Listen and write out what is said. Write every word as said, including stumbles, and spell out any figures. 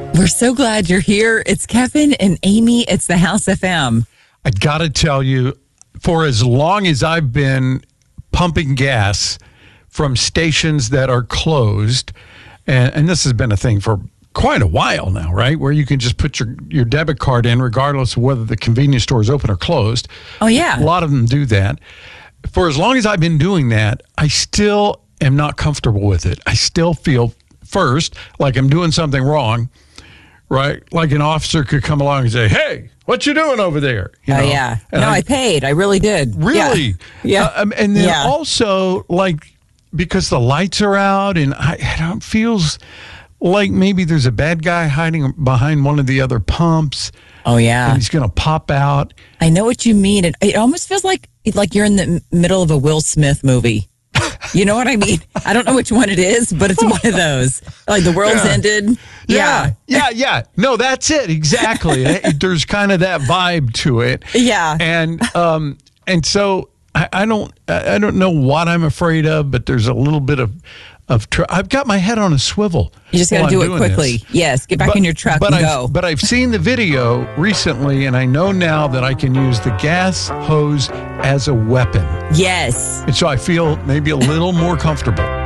We're so glad you're here. It's Kevin and Amy. It's the House F M. I got to tell you, for as long as I've been pumping gas from stations that are closed, and, and this has been a thing for quite a while now, right? Where you can just put your, your debit card in regardless of whether the convenience store is open or closed. Oh, yeah. A lot of them do that. For as long as I've been doing that, I still am not comfortable with it. I still feel, first, like I'm doing something wrong, right? Like an officer could come along and say, hey, what you doing over there? You know? Oh, yeah. And no, I, I paid. I really did. Really? Yeah. yeah. Uh, um, and then yeah. also, like, because the lights are out and I, I don't feels like maybe there's a bad guy hiding behind one of the other pumps. Oh, yeah. And he's going to pop out. I know what you mean. It, it almost feels like like you're in the middle of a Will Smith movie. You know what I mean? I don't know which one it is, but it's one of those. Like the world's Yeah. ended. Yeah. Yeah. Yeah. No, that's it. Exactly. It- there's kind of that vibe to it. Yeah. And, um, and so I, I don't, I don't know what I'm afraid of, but there's a little bit of, of, tr- I've got my head on a swivel. You just got to while do I'm it doing quickly. this. Yes. Get back in your truck but and I've, go. But I've seen the video recently, and I know now that I can use the gas hose as a weapon. Yes. And so I feel maybe a little more comfortable.